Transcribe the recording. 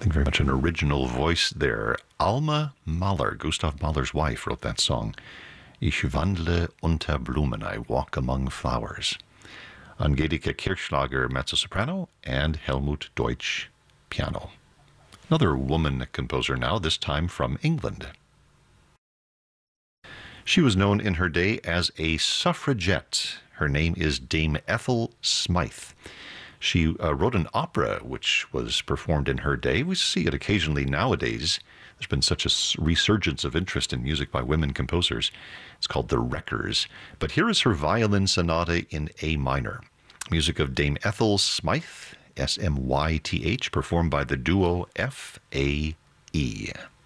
think very much an original voice there. Alma Mahler, Gustav Mahler's wife, wrote that song. Ich wandle unter Blumen, I walk among flowers. Angelika Kirchschlager, mezzo-soprano, and Helmut Deutsch, piano. Another woman composer now, this time from England. She was known in her day as a suffragette. Her name is Dame Ethel Smythe. She wrote an opera which was performed in her day. We see it occasionally nowadays. There's been such a resurgence of interest in music by women composers. It's called The Wreckers. But here is her violin sonata in A minor. Music of Dame Ethel Smythe, Smyth, performed by the duo F.A.E.